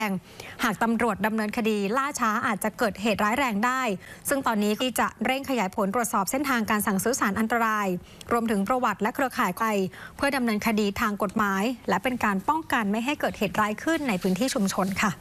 หากตำรวจดำเนินคดีล่าช้าอาจจะเกิดเหตุร้ายแรงได้ซึ่งตอนนี้ที่จะเร่งขยายผลตรวจสอบเส้นทางการสั่งซื้อสารอันตรายรวมถึงประวัติและเครือข่ายไปเพื่อดำเนินคดีทางกฎหมายและเป็นการป้องกันไม่ให้เกิดเหตุร้ายขึ้นในพื้นที่ชุมชนค่ะ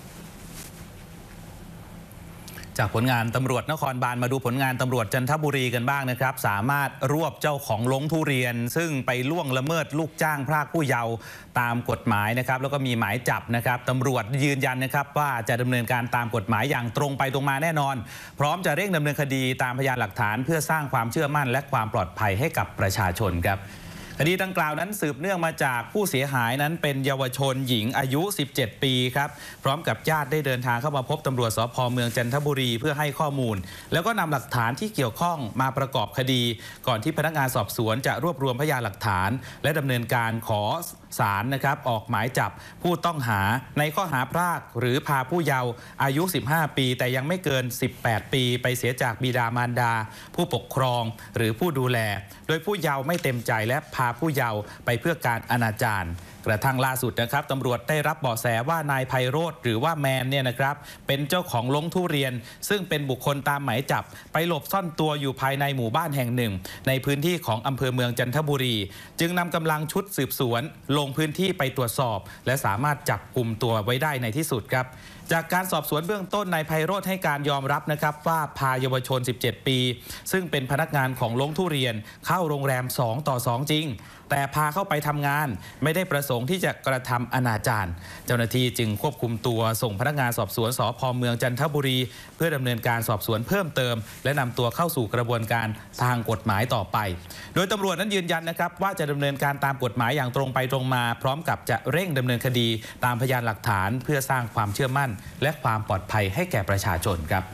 จากผลงานตำรวจนครบาลมาดูผลงานตำรวจจันทบุรีกันบ้างนะครับสามารถรวบเจ้าของลงทุเรียนซึ่งไปล่วงละเมิดลูกจ้างพรากผู้เยาว์ตามกฎหมายนะครับแล้วก็มีหมายจับนะครับตำรวจยืนยันนะครับว่าจะดำเนินการตามกฎหมายอย่างตรงไปตรงมาแน่นอนพร้อมจะเร่งดำเนินคดีตามพยานหลักฐานเพื่อสร้างความเชื่อมั่นและความปลอดภัยให้กับประชาชนครับคดีดังกล่าวนั้นสืบเนื่องมาจากผู้เสียหายนั้นเป็นเยาวชนหญิงอายุ 17 ปีครับพร้อมกับญาติได้เดินทางเข้ามาพบตำรวจสภ.เมืองจันทบุรีเพื่อให้ข้อมูลแล้วก็นำหลักฐานที่เกี่ยวข้องมาประกอบคดีก่อนที่พนักงานสอบสวนจะรวบรวมพยานหลักฐานและดำเนินการขอศาลนะครับออกหมายจับผู้ต้องหาในข้อหาพรากหรือพาผู้เยาว์อายุ 15 ปีแต่ยังไม่เกิน 18 ปีไปเสียจากบิดามารดาผู้ปกครองหรือผู้ดูแลโดยผู้เยาว์ไม่เต็มใจและพาผู้เยาว์ไปเพื่อการอนาจารกระทั่งล่าสุดนะครับตำรวจได้รับเบาะแสว่านายไพโรจน์หรือว่าแมนเนี่ยนะครับเป็นเจ้าของลงทุเรียนซึ่งเป็นบุคคลตามหมายจับไปหลบซ่อนตัวอยู่ภายในหมู่บ้านแห่งหนึ่งในพื้นที่ของอำเภอเมืองจันทบุรีจึงนำกำลังชุดสืบสวนลงพื้นที่ไปตรวจสอบและสามารถจับกลุ่มตัวไว้ได้ในที่สุดครับจากการสอบสวนเบื้องต้นนายไพโรจน์ให้การยอมรับนะครับว่าพาเยาวชน 17 ปีซึ่งเป็นพนักงานของลงทุเรียนเข้าโรงแรม 2:2 จริงแต่พาเข้าไปทำงานไม่ได้ประสงค์ที่จะกระทำอนาจารเจ้าหน้าที่จึงควบคุมตัวส่งพนักงานสอบสวนสภ.เมืองจันทบุรีเพื่อดำเนินการสอบสวนเพิ่มเติมและนำตัวเข้าสู่กระบวนการทางกฎหมายต่อไปโดยตำรวจนั้นยืนยันนะครับว่าจะดำเนินการตามกฎหมายอย่างตรงไปตรงมาพร้อมกับจะเร่งดำเนินคดีตามพยานหลักฐานเพื่อสร้างความเชื่อมั่นและความปลอดภัยให้แก่ประชาชนครับ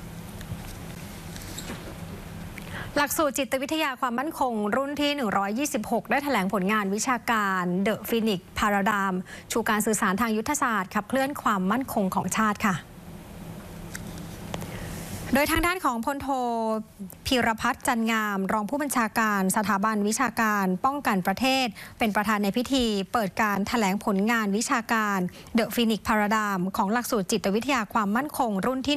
หลักสูตรจิตวิทยาความมั่นคงรุ่นที่ 126 ได้แถลงผลงานวิชาการ The Phoenix Paradigm ชูการสื่อสารทางยุทธศาสตร์ขับเคลื่อนความมั่นคงของชาติค่ะโดยทางด้านของพลโทพีรพัฒน์จันงามรองผู้บัญชาการสถาบันวิชาการป้องกันประเทศเป็นประธานในพิธีเปิดการแถลงผลงานวิชาการ The Phoenix Paradigm ของหลักสูตรจิตวิทยาความมั่นคงรุ่นที่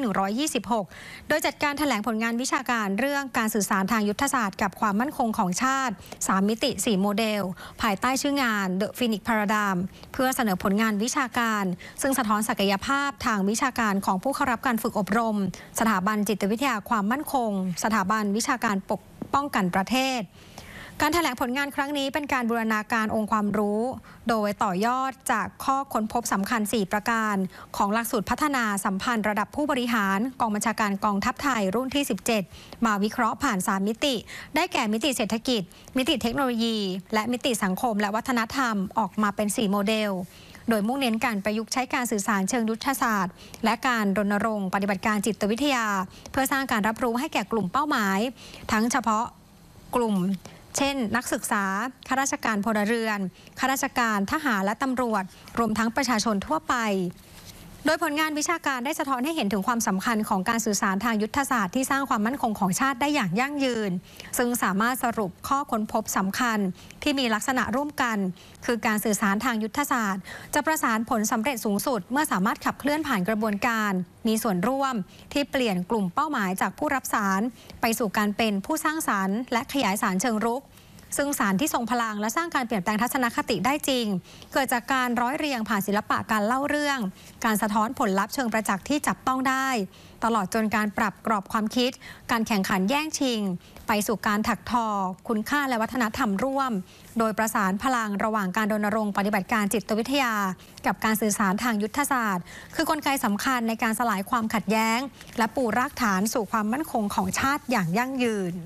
126 โดยจัดการแถลงผลงานวิชาการเรื่องการสื่อสารทางยุทธศาสตร์กับความมั่นคงของชาติ3มิติ4โมเดลภายใต้ชื่องาน The Phoenix Paradigm เพื่อเสนอผลงานวิชาการซึ่งสะท้อนศักยภาพทางวิชาการของผู้เข้ารับการฝึกอบรมสถาบันจิตวิทยาความมั่นคงสถาบันวิชาการปกป้องกันประเทศการแถลงผลงานครั้งนี้เป็นการบูรณาการองค์ความรู้โดยต่อยอดจากข้อค้นพบสำคัญ4ประการของหลักสูตรพัฒนาสัมพันธ์ระดับผู้บริหารกองบัญชาการกองทัพไทยรุ่นที่ 17มาวิเคราะห์ผ่าน3มิติได้แก่มิติเศรษฐกิจมิติเทคโนโลยีและมิติสังคมและวัฒนธรรมออกมาเป็น4โมเดลโดยมุ่งเน้นการประยุกต์ใช้การสื่อสารเชิงยุทธศาสตร์และการรณรงค์ปฏิบัติการจิตวิทยาเพื่อสร้างการรับรู้ให้แก่กลุ่มเป้าหมายทั้งเฉพาะกลุ่มเช่นนักศึกษาข้าราชการพลเรือนข้าราชการทหารและตำรวจรวมทั้งประชาชนทั่วไปโดยผลงานวิชาการได้สะท้อนให้เห็นถึงความสำคัญของการสื่อสารทางยุทธศาสตร์ที่สร้างความมั่นคงของชาติได้อย่างยั่งยืนซึ่งสามารถสรุปข้อค้นพบสำคัญที่มีลักษณะร่วมกันคือการสื่อสารทางยุทธศาสตร์จะประสานผลสำเร็จสูงสุดเมื่อสามารถขับเคลื่อนผ่านกระบวนการมีส่วนร่วมที่เปลี่ยนกลุ่มเป้าหมายจากผู้รับสารไปสู่การเป็นผู้สร้างสรรค์และขยายสารเชิงรุกซึ่งสารที่ทรงพลังและสร้างการเปลี่ยนแปลงทัศนคติได้จริงเกิดจากการร้อยเรียงผ่านศิลปะการเล่าเรื่องการสะท้อนผลลัพธ์เชิงประจักษ์ที่จับต้องได้ตลอดจนการปรับกรอบความคิดการแข่งขันแย่งชิงไปสู่การถักทอคุณค่าและวัฒนธรรมร่วมโดยประสานพลังระหว่างการรณรงค์ปฏิบัติการจิตวิทยากับการสื่อสารทางยุทธศาสตร์คือกลไกสำคัญในการสลายความขัดแย้งและปูรากฐานสู่ความมั่นคงของชาติอย่างยั่งยืน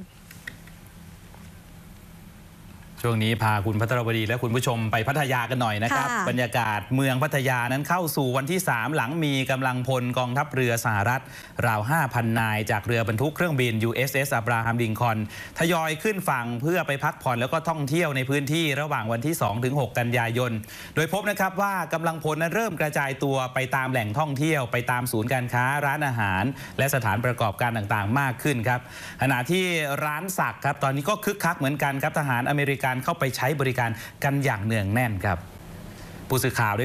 ช่วงนี้พาคุณพัทรวดีและคุณผู้ชมไปพัทยากันหน่อยนะครับบรรยากาศเมืองพัทยานั้นเข้าสู่วันที่3หลังมีกำลังพลกองทัพเรือสหรัฐราว 5,000 นายจากเรือบรรทุกเครื่องบิน USS อับราฮัมลิงคอล์นทยอยขึ้นฝั่งเพื่อไปพักผ่อนแล้วก็ท่องเที่ยวในพื้นที่ระหว่างวันที่ 2-6 กันยายนโดยพบนะครับว่ากำลังพลนั้นเริ่มกระจายตัวไปตามแหล่งท่องเที่ยวไปตามศูนย์การค้าร้านอาหารและสถานประกอบการต่างๆมากขึ้นครับขณะที่ร้านสักครับตอนนี้ก็คึกคักเหมือนกันครับทหารอเมริกันเข้าไปใช้บริการกันอย่างเนืองแน่นครับผู้สื่อข่าว